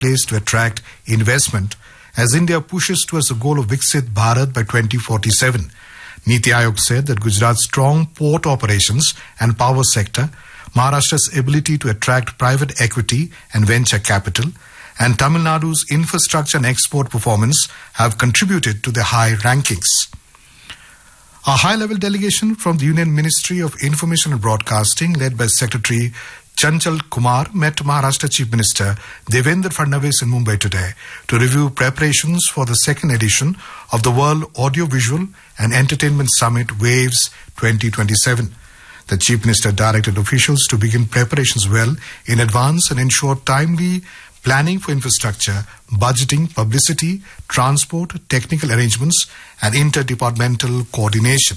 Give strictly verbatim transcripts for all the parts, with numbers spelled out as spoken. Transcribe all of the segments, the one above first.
place to attract investment as India pushes towards the goal of Viksit Bharat by twenty forty-seven. Niti Aayog said that Gujarat's strong port operations and power sector, Maharashtra's ability to attract private equity and venture capital, and Tamil Nadu's infrastructure and export performance have contributed to the high rankings. A high-level delegation from the Union Ministry of Information and Broadcasting, led by Secretary Chanchal Kumar, met Maharashtra Chief Minister Devendra Fadnavis in Mumbai today to review preparations for the second edition of the World Audiovisual and Entertainment Summit Waves twenty twenty-seven. The Chief Minister directed officials to begin preparations well in advance and ensure timely planning for infrastructure, budgeting, publicity, transport, technical arrangements, and interdepartmental coordination.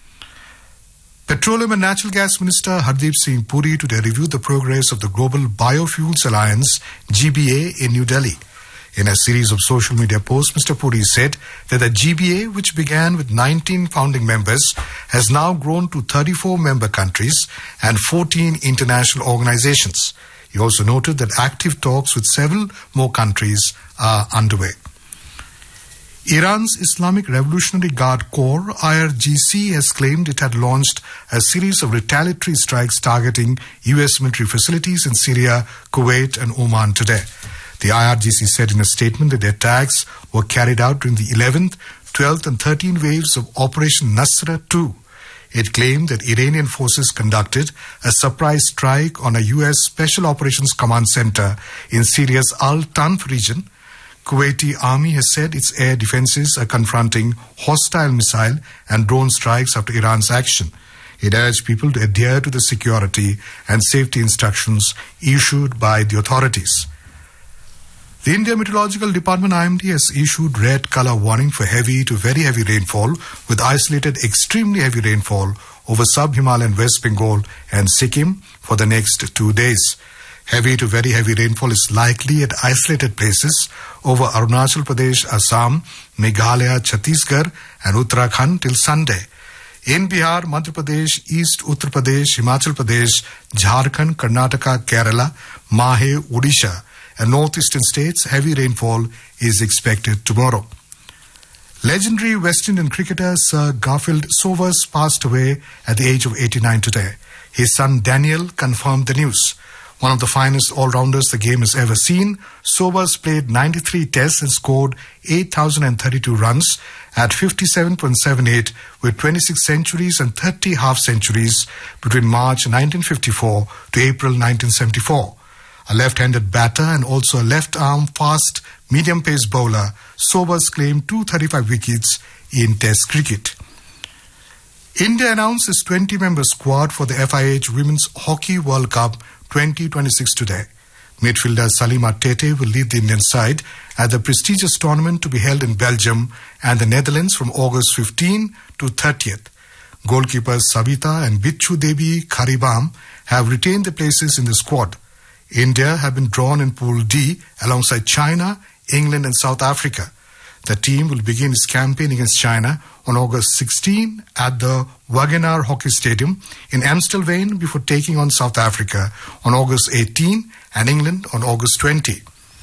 Petroleum and Natural Gas Minister Hardeep Singh Puri today reviewed the progress of the Global Biofuels Alliance, G B A, in New Delhi. In a series of social media posts, Mister Puri said that the G B A, which began with nineteen founding members, has now grown to thirty-four member countries and fourteen international organizations. He also noted that active talks with several more countries are underway. Iran's Islamic Revolutionary Guard Corps, I R G C, has claimed it had launched a series of retaliatory strikes targeting U S military facilities in Syria, Kuwait and Oman today. The I R G C said in a statement that the attacks were carried out during the eleventh, twelfth and thirteenth waves of Operation Nasra two. It claimed that Iranian forces conducted a surprise strike on a U S Special Operations Command Center in Syria's Al-Tanf region. Kuwaiti army has said its air defenses are confronting hostile missile and drone strikes after Iran's action. It urged people to adhere to the security and safety instructions issued by the authorities. The India Meteorological Department I M D has issued red color warning for heavy to very heavy rainfall with isolated extremely heavy rainfall over sub-Himalayan West Bengal and Sikkim for the next two days. Heavy to very heavy rainfall is likely at isolated places over Arunachal Pradesh, Assam, Meghalaya, Chhattisgarh and Uttarakhand till Sunday. In Bihar, Madhya Pradesh, East Uttar Pradesh, Himachal Pradesh, Jharkhand, Karnataka, Kerala, Mahe, Odisha and northeastern states, heavy rainfall is expected tomorrow. Legendary West Indian cricketer Sir Garfield Sobers passed away at the age of eighty-nine today. His son Daniel confirmed the news. One of the finest all-rounders the game has ever seen, Sobers played ninety-three tests and scored eight thousand thirty-two runs at fifty-seven point seven eight with twenty-six centuries and thirty half-centuries between March nineteen fifty-four to April nineteen seventy-four. A left-handed batter and also a left-arm fast medium-pace bowler, Sobers claimed two hundred thirty-five wickets in Test cricket. India announced its twenty-member squad for the F I H Women's Hockey World Cup twenty twenty-six today. Midfielder Salima Tete will lead the Indian side at the prestigious tournament to be held in Belgium and the Netherlands from August fifteenth to thirtieth. Goalkeepers Savita and Bichu Devi Karibam have retained their places in the squad. India have been drawn in Pool D alongside China, England and South Africa. The team will begin its campaign against China on August sixteenth at the Wagenaar Hockey Stadium in Amstelveen before taking on South Africa on August eighteenth and England on August twentieth.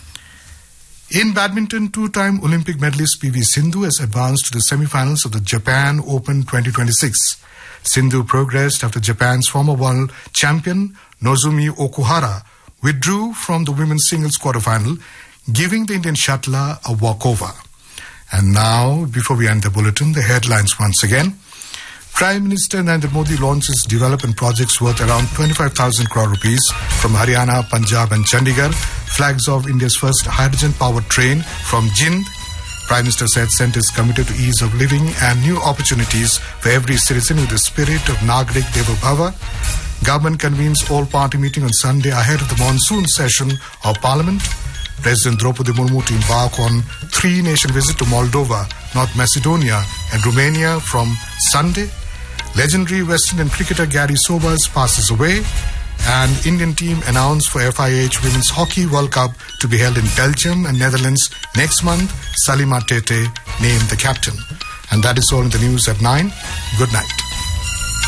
In badminton, two-time Olympic medalist P V Sindhu has advanced to the semi-finals of the Japan Open twenty twenty-six. Sindhu progressed after Japan's former world champion Nozomi Okuhara withdrew from the women's singles quarterfinal, giving the Indian shuttler a walkover. And now, before we end the bulletin, the headlines once again. Prime Minister Narendra Modi launches development projects worth around twenty-five thousand crore rupees from Haryana, Punjab and Chandigarh. Flags off India's first hydrogen-powered train from Jind. Prime Minister said Centre is committed to ease of living and new opportunities for every citizen with the spirit of Nagrik Devo Bhava. Government convenes all-party meeting on Sunday ahead of the monsoon session of Parliament. President Draupadi Murmu to embark on three-nation visit to Moldova, North Macedonia and Romania from Sunday. Legendary West Indian cricketer Gary Sobers passes away. And Indian team announced for F I H Women's Hockey World Cup to be held in Belgium and Netherlands next month. Salima Tete named the captain. And that is all in the news at nine. Good night.